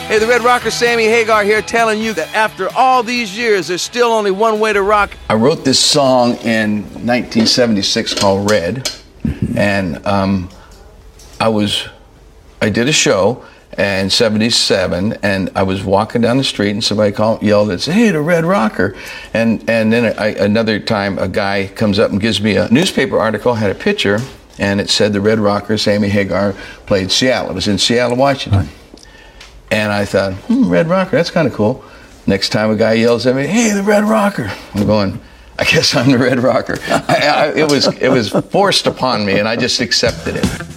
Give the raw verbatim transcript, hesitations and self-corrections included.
Hey, the Red Rocker, Sammy Hagar here, telling you that after all these years, there's still only one way to rock. I wrote this song in nineteen seventy-six called Red, and um, I was, I did a show in seventy-seven, and I was walking down the street, and somebody called, yelled and said, "Hey, the Red Rocker!" And and then I, another time, a guy comes up and gives me a newspaper article, had a picture, and it said the Red Rocker, Sammy Hagar, played Seattle. It was in Seattle, Washington. And I thought, hmm, Red Rocker, that's kind of cool. Next time a guy yells at me, "Hey, the Red Rocker," I'm going, I guess I'm the Red Rocker. I, I, it was it was forced upon me, and I just accepted it.